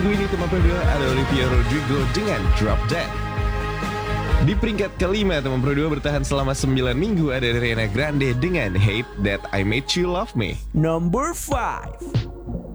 Ini teman berdua ada Olivia Rodrigo dengan Drop Dead. Di peringkat kelima teman berdua bertahan selama 9 minggu ada Ariana Grande dengan Hate That I Made You Love Me. Number 5.